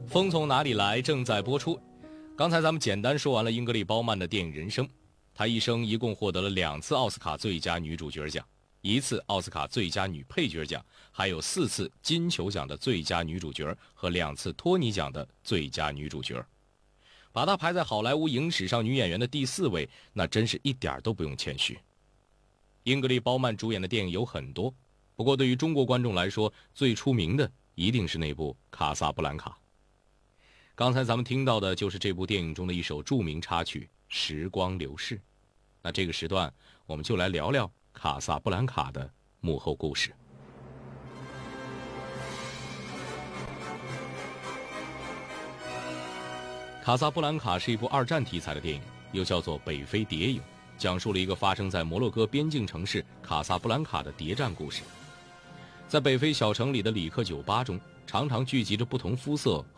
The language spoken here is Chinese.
风从哪里来正在播出。刚才咱们简单说完了英格丽·褒曼的电影人生，她一生一共获得了2次奥斯卡最佳女主角奖，1次奥斯卡最佳女配角奖，还有4次金球奖的最佳女主角和2次托尼奖的最佳女主角，把她排在好莱坞影史上女演员的第4位，那真是一点都不用谦虚。英格丽·褒曼主演的电影有很多，不过对于中国观众来说，最出名的一定是那部《卡萨布兰卡》。刚才咱们听到的就是这部电影中的一首著名插曲《时光流逝》。那这个时段我们就来聊聊卡萨布兰卡的幕后故事。卡萨布兰卡是一部2战题材的电影，又叫做北非谍影，讲述了一个发生在摩洛哥边境城市卡萨布兰卡的谍战故事。在北非小城里的里克酒吧中，常常聚集着不同肤色